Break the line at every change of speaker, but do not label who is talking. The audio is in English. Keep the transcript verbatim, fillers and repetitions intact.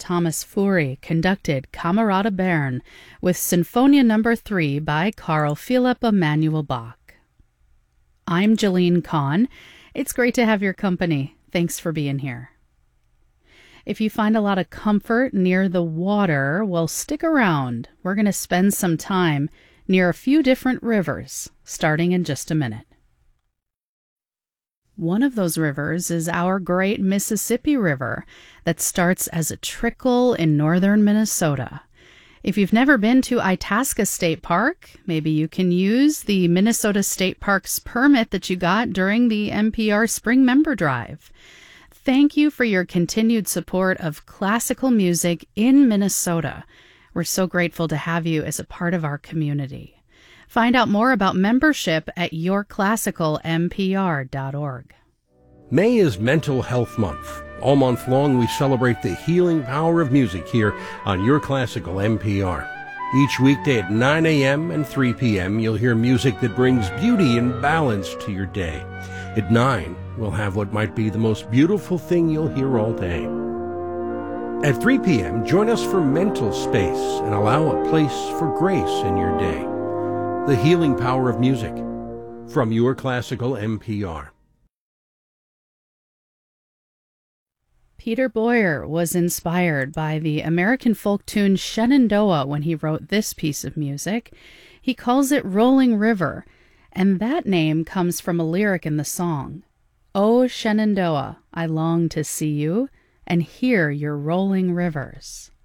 Thomas Fury conducted Camerata Bern with Sinfonia Number three by Carl Philipp Emanuel Bach. I'm Jeline Kahn. It's great to have your company. Thanks for being here. If you find a lot of comfort near the water, well, stick around. We're going to spend some time near a few different rivers, starting in just a minute. One of those rivers is our great Mississippi River that starts as a trickle in northern Minnesota. If you've never been to Itasca State Park, maybe you can use the Minnesota State Parks permit that you got during the N P R Spring Member Drive. Thank you for your continued support of classical music in Minnesota. We're so grateful to have you as a part of our community. Find out more about membership at your classical m p r dot org.
May is Mental Health Month. All month long, we celebrate the healing power of music here on Your Classical M P R. Each weekday at nine a.m. and three p.m., you'll hear music that brings beauty and balance to your day. At nine, we'll have what might be the most beautiful thing you'll hear all day. At three p.m., join us for Mental Space and allow a place for grace in your day. The healing power of music from Your Classical M P R.
Peter Boyer was inspired by the American folk tune Shenandoah when he wrote this piece of music. He calls it Rolling River, and that name comes from a lyric in the song. "Oh, Shenandoah, I long to see you and hear your rolling rivers."